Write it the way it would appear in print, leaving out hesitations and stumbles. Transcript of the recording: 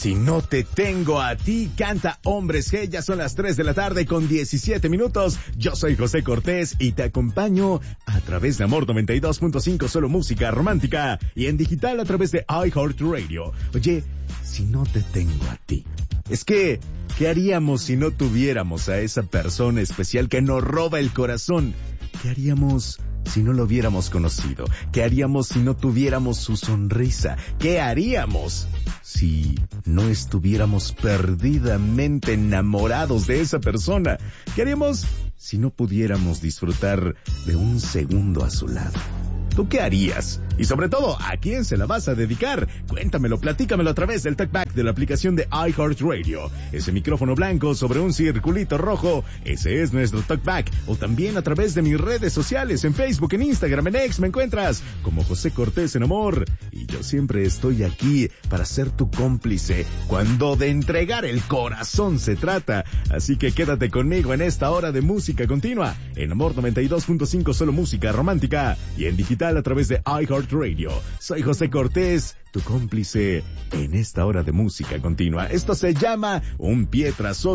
Si no te tengo a ti, canta Hombres G. Ya son las 3 de la tarde con 17 minutos. Yo soy José Cortés y te acompaño a través de Amor 92.5, solo música romántica, y en digital a través de iHeartRadio. Oye, si no te tengo a ti, es que, ¿qué haríamos si no tuviéramos a esa persona especial que nos roba el corazón? ¿Qué haríamos si no lo hubiéramos conocido? ¿Qué haríamos si no tuviéramos su sonrisa? ¿Qué haríamos si no estuviéramos perdidamente enamorados de esa persona? ¿Qué haríamos si no pudiéramos disfrutar de un segundo a su lado? ¿Tú qué harías? Y sobre todo, ¿a quién se la vas a dedicar? Cuéntamelo, platícamelo a través del talkback de la aplicación de iHeartRadio. Ese micrófono blanco sobre un circulito rojo, ese es nuestro talkback. O también a través de mis redes sociales, en Facebook, en Instagram, en X, me encuentras como José Cortés en Amor. Y yo siempre estoy aquí para ser tu cómplice cuando de entregar el corazón se trata. Así que quédate conmigo en esta hora de música continua, en Amor 92.5, solo música romántica, y en digital a través de iHeartRadio. Soy José Cortés, tu cómplice en esta hora de música continua. Esto se llama Un pie tras otro.